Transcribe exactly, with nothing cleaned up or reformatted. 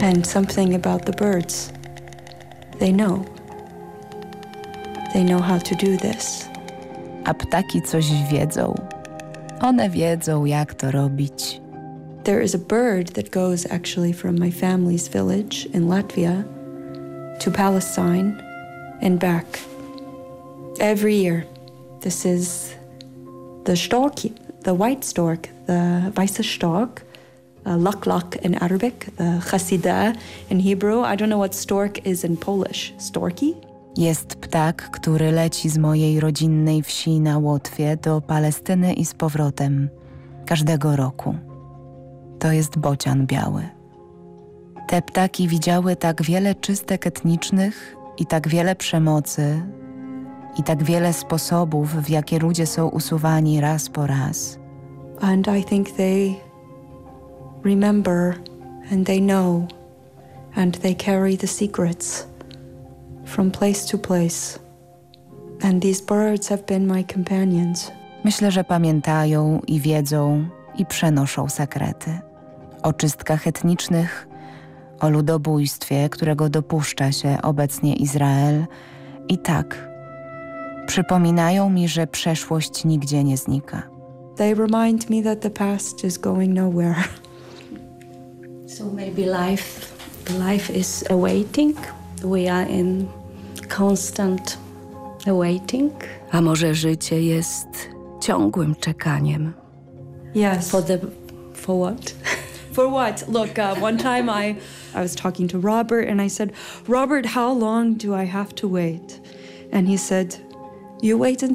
And something about the birds. They know. They know how to do this. A ptaki coś wiedzą. One wiedzą, jak to robić. There is a bird that goes actually from my family's village in Latvia to Palestine and back every year. This is the stork, the white stork, the weiße stork, uh, lak lak in Arabic, the chasida in Hebrew. I don't know what stork is in Polish. Storki? Jest ptak, który leci z mojej rodzinnej wsi na Łotwie do Palestyny i z powrotem każdego roku. To jest bocian biały. Te ptaki widziały tak wiele czystek etnicznych i tak wiele przemocy i tak wiele sposobów, w jakie ludzie są usuwani raz po raz. And I think they remember and they know and they carry the secrets from place to place. And these birds have been my companions. Myślę, że pamiętają i wiedzą i przenoszą sekrety. O czystkach etnicznych, o ludobójstwie, którego dopuszcza się obecnie Izrael. I tak, przypominają mi, że przeszłość nigdzie nie znika. They remind me that the past is going nowhere. So maybe life, life is awaiting. We are in constant awaiting. A może życie jest ciągłym czekaniem? Yes. For the, for what? For what? Look, uh, one time I, I was talking to Robert and I said, Robert, how long do I have to wait? And he said, you wait until